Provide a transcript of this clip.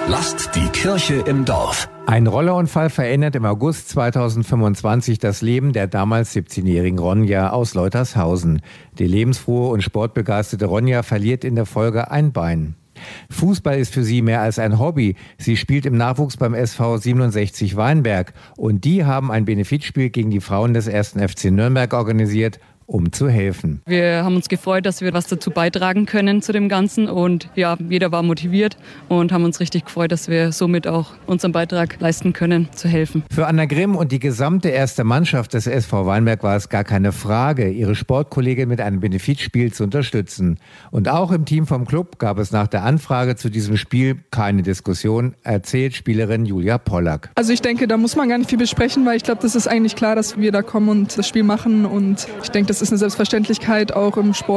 Lasst die Kirche im Dorf. Ein Rollerunfall verändert im August 2025 das Leben der damals 17-jährigen Ronja aus Leutershausen. Die lebensfrohe und sportbegeisterte Ronja verliert in der Folge ein Bein. Fußball ist für sie mehr als ein Hobby. Sie spielt im Nachwuchs beim SV 67 Weinberg. Und die haben ein Benefizspiel gegen die Frauen des 1. FC Nürnberg organisiert, um zu helfen. Wir haben uns gefreut, dass wir was dazu beitragen können zu dem Ganzen. Und ja, jeder war motiviert und haben uns richtig gefreut, dass wir somit auch unseren Beitrag leisten können, zu helfen. Für Anna Grimm und die gesamte erste Mannschaft des SV Weinberg war es gar keine Frage, ihre Sportkollegin mit einem Benefizspiel zu unterstützen. Und auch im Team vom Club gab es nach der Anfrage zu diesem Spiel keine Diskussion, erzählt Spielerin Julia Pollack. Also ich denke, da muss man gar nicht viel besprechen, weil ich glaube, das ist eigentlich klar, dass wir da kommen und das Spiel machen. Und ich denke, das ist eine Selbstverständlichkeit auch im Sport.